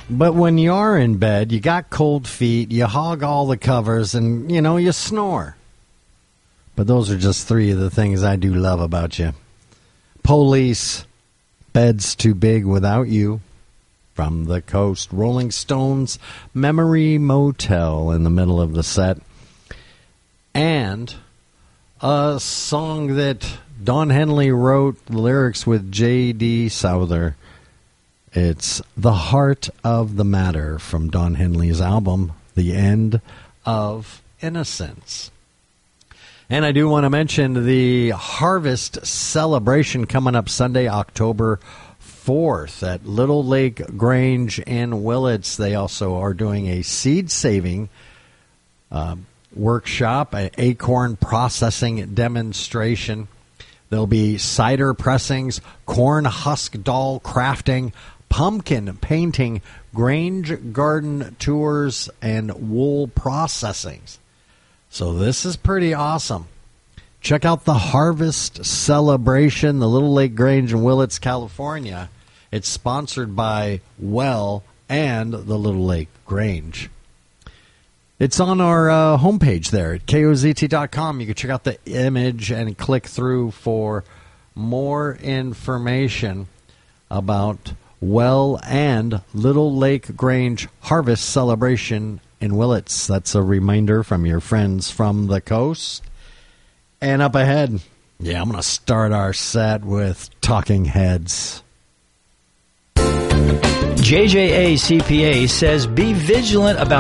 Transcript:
But when you are in bed, you got cold feet, you hog all the covers, and, you snore. But those are just three of the things I do love about you. Police, Bed's Too Big Without You, From the Coast, Rolling Stones, Memory Motel in the middle of the set, and a song that Don Henley wrote the lyrics with J.D. Souther. It's The Heart of the Matter from Don Henley's album, The End of Innocence. And I do want to mention the Harvest Celebration coming up Sunday, October 4th at Little Lake Grange in Willits. They also are doing a seed saving workshop, an acorn processing demonstration. There'll be cider pressings, corn husk doll crafting, pumpkin painting, Grange garden tours, and wool processings. So this is pretty awesome. Check out the Harvest Celebration, the Little Lake Grange in Willits, California. It's sponsored by Well and the Little Lake Grange. It's on our homepage there at KOZT.com. You can check out the image and click through for more information about Well and Little Lake Grange Harvest Celebration in Willits. That's a reminder from your friends from the coast. And up ahead, I'm going to start our set with Talking Heads. JJA CPA says be vigilant about